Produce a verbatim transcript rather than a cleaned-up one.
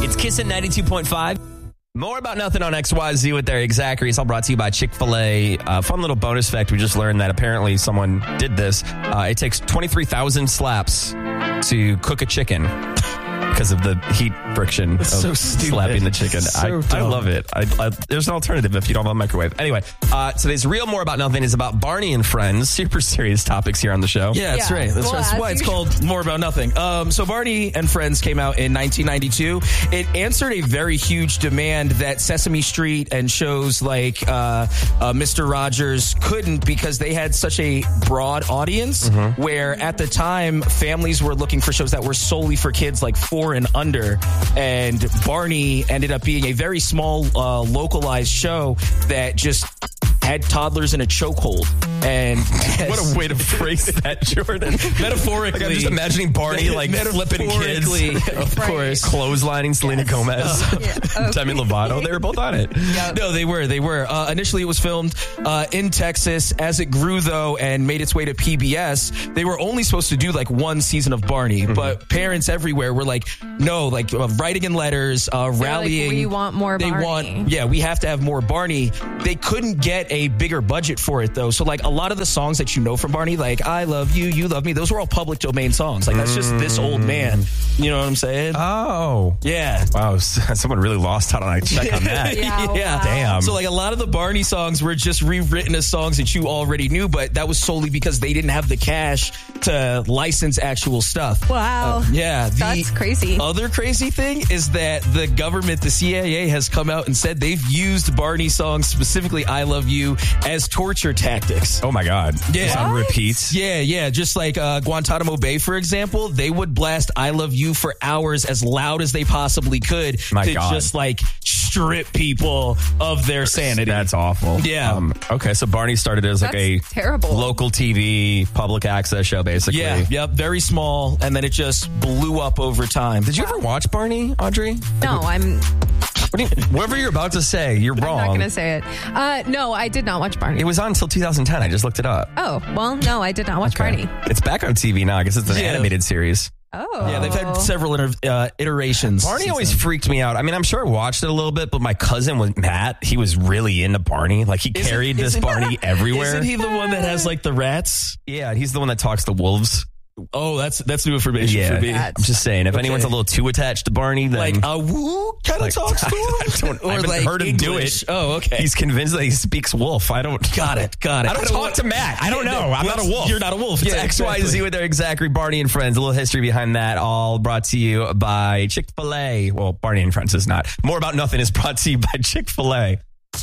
It's Kissin' ninety-two point five. More About Nothing on X Y Z with Eric Zachary. It's all brought to you by Chick-fil-A. Uh, fun little bonus fact. We just learned that apparently someone did this. Uh, it takes twenty-three thousand slaps to cook a chicken because of the heat friction That's of so stupid. slapping the chicken. So I, I love it. I, I, there's an alternative if you don't have a microwave. Anyway, uh, today's real More About Nothing is about Barney and Friends. Super serious topics here on the show. Yeah, that's Yeah. right. That's, Well, right. that's why as it's usual. called More About Nothing. Um, so Barney and Friends came out in nineteen ninety-two. It answered a very huge demand that Sesame Street and shows like uh, uh, Mister Rogers couldn't because they had such a broad audience Mm-hmm. where at the time families were looking for shows that were solely for kids like four and under. And Barney ended up being a very small uh, localized show that just had toddlers in a chokehold. And What a way to phrase that, Jordan. metaphorically, Like, I'm just imagining Barney like flipping kids, Metaphorically, of Right. course. clotheslining Selena Gomez, Yeah. Oh. Demi Lovato. They were both on it. Yep. No, they were. They were. Uh, initially, it was filmed uh, in Texas. As it grew, though, and made its way to P B S, they were only supposed to do like one season of Barney. Mm-hmm. But parents everywhere were like, no, like uh, writing in letters, uh, rallying. we want more They Barney. want, yeah, we have to have more Barney. They couldn't get a bigger budget for it, though. So, like, a lot of the songs that you know from Barney, like I Love You, You Love Me, those were all public domain songs. Like, that's just this old man. You know what I'm saying? Oh. Yeah. Wow, someone really lost out on a check on that. Yeah, wow. Damn. So like a lot of the Barney songs were just rewritten as songs that you already knew, but that was solely because they didn't have the cash to license actual stuff. Wow. Uh, yeah. The That's crazy. Other crazy thing is that the government, the C I A, has come out and said they've used Barney songs, specifically I Love You, as torture tactics. Oh my God. Yeah. It's on What? repeats. Yeah, yeah. Just like uh, Guantanamo Bay, for example, they would blast I Love You for hours as loud as they possibly could My to God. just like strip people of their sanity. That's awful. Yeah. Um, okay, so Barney started as like That's a terrible. local T V, public access show, basically. Yeah, yep, very small, and then it just blew up over time. Did you ever watch Barney, Audrey? No, I'm, What do you, whatever you're about to say, you're I'm wrong. not going to say it. Uh, no, I did not watch Barney. It was on until two thousand ten. I just looked it up. Oh, well, no, I did not watch Okay. Barney. It's back on T V now. I guess it's an Yeah. animated series. Oh. Yeah, they've had several inter- uh, iterations. Barney since always then. freaked me out. I mean, I'm sure I watched it a little bit, but my cousin was Matt. He was really into Barney. Like he Isn't- carried this isn't- Barney everywhere. Isn't he the one that has like the rats? Yeah, he's the one that talks to wolves. Oh, that's that's new information Yeah, for me. That- I'm just saying. If Okay. anyone's a little too attached to Barney, then Like a woo kind of Like, talks to him. I don't- I haven't heard him do English. it. Oh, okay. he's convinced that he speaks wolf. I don't. got it. Got it. I don't talk to Matt. I don't know. I'm not a wolf. You're not a wolf. It's Yeah, X Y Z exactly. with Eric Zachary, Barney and Friends. A little history behind that. All brought to you by Chick-fil-A. Well, Barney and Friends is not. More About Nothing is brought to you by Chick-fil-A.